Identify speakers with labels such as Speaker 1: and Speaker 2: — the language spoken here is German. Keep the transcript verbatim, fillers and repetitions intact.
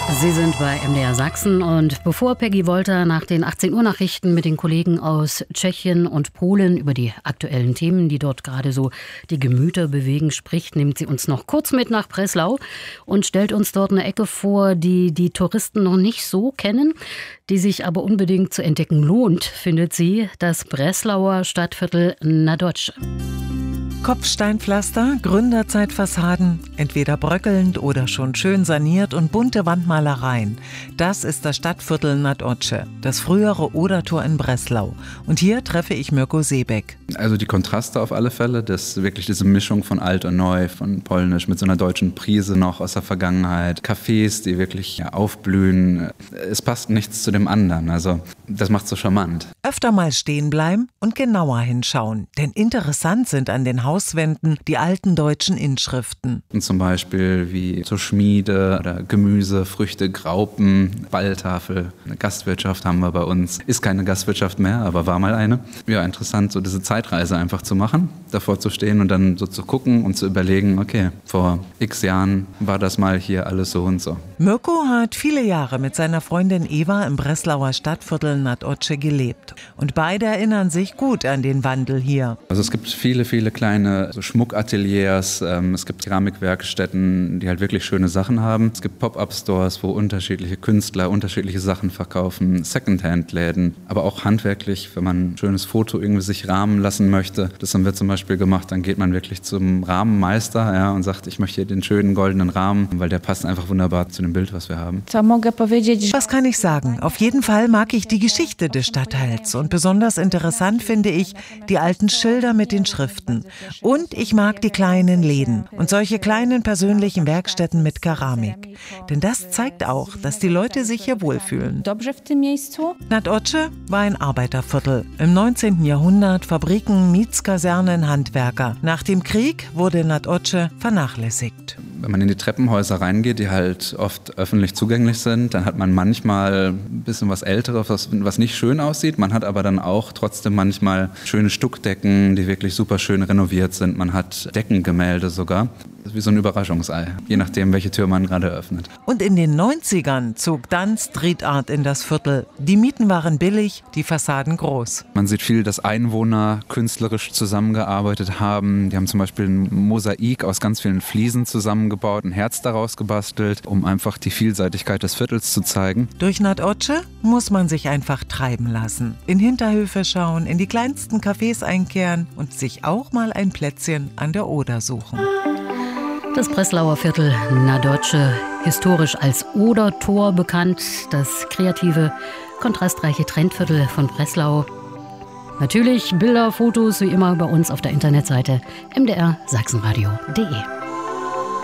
Speaker 1: Sie sind bei M D R Sachsen und bevor Peggy Wolter nach den achtzehn Uhr Nachrichten mit den Kollegen aus Tschechien und Polen über die aktuellen Themen, die dort gerade so die Gemüter bewegen, spricht, nimmt sie uns noch kurz mit nach Breslau und stellt uns dort eine Ecke vor, die die Touristen noch nicht so kennen, die sich aber unbedingt zu entdecken lohnt, findet sie, das Breslauer Stadtviertel Nadoce.
Speaker 2: Kopfsteinpflaster, Gründerzeitfassaden, entweder bröckelnd oder schon schön saniert und bunte Wandmalereien. Das ist das Stadtviertel Nadoce, das frühere Odertor in Breslau. Und hier treffe ich Mirko Seebeck.
Speaker 3: Also die Kontraste auf alle Fälle, das wirklich diese Mischung von alt und neu, von polnisch mit so einer deutschen Prise noch aus der Vergangenheit. Cafés, die wirklich ja, aufblühen. Es passt nichts zu dem anderen, also das macht so charmant.
Speaker 2: Öfter mal stehen bleiben und genauer hinschauen, denn interessant sind an den Hauswänden die alten deutschen Inschriften.
Speaker 3: Und zum Beispiel wie zur Schmiede oder Gemüse, Früchte, Graupen, Balltafel. Eine Gastwirtschaft haben wir bei uns. Ist keine Gastwirtschaft mehr, aber war mal eine. Ja, interessant, so diese Zeitreise einfach zu machen, davor zu stehen und dann so zu gucken und zu überlegen, okay, vor x Jahren war das mal hier alles so und so.
Speaker 2: Mirko hat viele Jahre mit seiner Freundin Eva im Breslauer Stadtviertel Nadoce gelebt. Und beide erinnern sich gut an den Wandel hier.
Speaker 3: Also es gibt viele, viele kleine so Schmuckateliers, ähm, es gibt Keramikwerkstätten, die halt wirklich schöne Sachen haben. Es gibt Pop-up-Stores, wo unterschiedliche Künstler unterschiedliche Sachen verkaufen, Secondhand-Läden, aber auch handwerklich, wenn man ein schönes Foto irgendwie sich rahmen lassen möchte. Das haben wir zum Beispiel gemacht, dann geht man wirklich zum Rahmenmeister ja, und sagt, ich möchte hier den schönen goldenen Rahmen, weil der passt einfach wunderbar zu dem Bild, was wir haben.
Speaker 2: Was kann ich sagen? Auf jeden Fall mag ich die Geschichte des Stadtteils und besonders interessant finde ich die alten Schilder mit den Schriften. Und ich mag die kleinen Läden und solche kleinen persönlichen Werkstätten mit Keramik. Denn das zeigt auch, dass die Leute sich hier wohlfühlen. Nadoce war ein Arbeiterviertel. Im neunzehnten Jahrhundert Fabriken, Mietskasernen, Handwerker. Nach dem Krieg wurde Nadoce vernachlässigt.
Speaker 3: Wenn man in die Treppenhäuser reingeht, die halt oft öffentlich zugänglich sind, dann hat man manchmal ein bisschen was Älteres, was, was nicht schön aussieht. Man hat aber dann auch trotzdem manchmal schöne Stuckdecken, die wirklich super schön renoviert sind. Man hat Deckengemälde sogar. Das ist wie so ein Überraschungsei, je nachdem, welche Tür man gerade öffnet.
Speaker 2: Und in den neunzigern zog dann Street Art in das Viertel. Die Mieten waren billig, die Fassaden groß.
Speaker 3: Man sieht viel, dass Einwohner künstlerisch zusammengearbeitet haben. Die haben zum Beispiel ein Mosaik aus ganz vielen Fliesen zusammengebaut, ein Herz daraus gebastelt, um einfach die Vielseitigkeit des Viertels zu zeigen.
Speaker 2: Durch Nadoce muss man sich einfach treiben lassen. In Hinterhöfe schauen, in die kleinsten Cafés einkehren und sich auch mal ein Plätzchen an der Oder suchen.
Speaker 1: Das Breslauer Viertel Nadoce, historisch als Odertor bekannt, das kreative, kontrastreiche Trendviertel von Breslau. Natürlich Bilder, Fotos wie immer bei uns auf der Internetseite m d r sachsenradio punkt d e.